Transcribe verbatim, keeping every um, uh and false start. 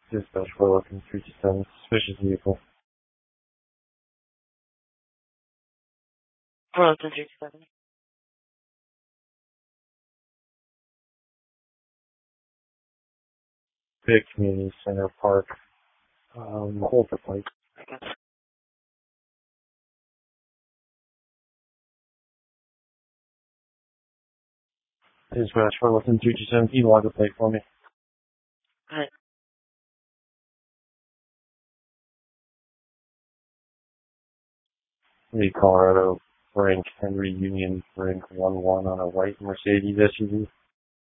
Dispatch four eleven three two seven, suspicious vehicle. four eleven three two seven. Big Community Center Park, um, Holter Pike. Dispatch four eleven three two seven, can you log the plate for me? Alright. The Colorado Frank Henry Union Frank one one on a white Mercedes S U V.